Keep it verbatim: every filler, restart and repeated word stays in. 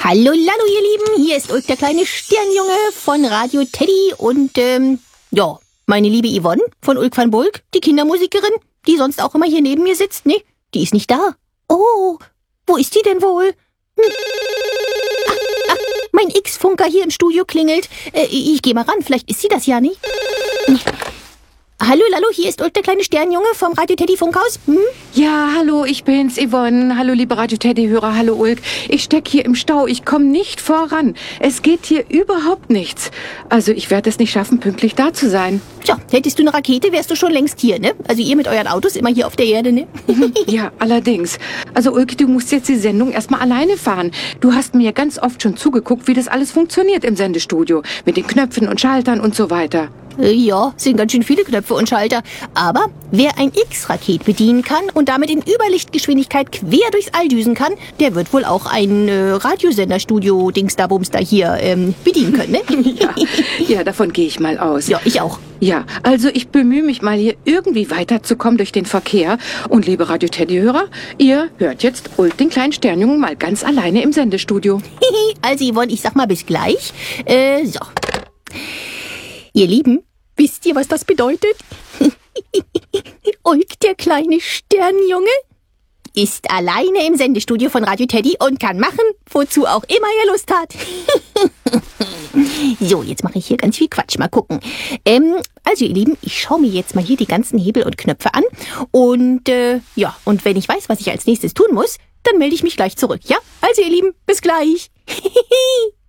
Hallo, Lallo, ihr Lieben, hier ist Ulk, der kleine Sternjunge von Radio Teddy und, ähm, ja, meine liebe Yvonne von Ulk van Bulk, die Kindermusikerin, die sonst auch immer hier neben mir sitzt, ne, die ist nicht da. Oh, wo ist die denn wohl? Hm. Ah, ah, mein X-Funker hier im Studio klingelt. Äh, ich gehe mal ran, vielleicht ist sie das ja nicht. Hm. Hallo, Lallo, hier ist Ulk, der kleine Sternjunge vom Radio Teddy Funkhaus. Hm? Ja, hallo, ich bin's, Yvonne. Hallo, liebe Radio Teddy-Hörer. Hallo, Ulk. Ich steck hier im Stau. Ich komme nicht voran. Es geht hier überhaupt nichts. Also, ich werde es nicht schaffen, pünktlich da zu sein. Tja, hättest du eine Rakete, wärst du schon längst hier, ne? Also, ihr mit euren Autos immer hier auf der Erde, ne? Ja, allerdings. Also, Ulk, du musst jetzt die Sendung erstmal alleine fahren. Du hast mir ganz oft schon zugeguckt, wie das alles funktioniert im Sendestudio. Mit den Knöpfen und Schaltern und so weiter. Ja, sind ganz schön viele Knöpfe und Schalter. Aber wer ein X-Raket bedienen kann und damit in Überlichtgeschwindigkeit quer durchs All düsen kann, der wird wohl auch ein äh, Radiosenderstudio-Dingster-Bumster hier ähm, bedienen können, ne? Ja, ja, davon gehe ich mal aus. Ja, ich auch. Ja, also ich bemühe mich mal hier irgendwie weiterzukommen durch den Verkehr. Und liebe Radio Teddy-Hörer, ihr hört jetzt Ulk, den kleinen Sternjungen, mal ganz alleine im Sendestudio. Also Yvonne, ich sag mal bis gleich. Äh, so. Ihr Lieben, wisst ihr, was das bedeutet? Ulk, der kleine Sternjunge, ist alleine im Sendestudio von Radio Teddy und kann machen, wozu auch immer er Lust hat. So, jetzt mache ich hier ganz viel Quatsch. Mal gucken. Ähm, also ihr Lieben, ich schaue mir jetzt mal hier die ganzen Hebel und Knöpfe an. Und äh, ja, und wenn ich weiß, was ich als nächstes tun muss, dann melde ich mich gleich zurück. Ja? Also ihr Lieben, bis gleich.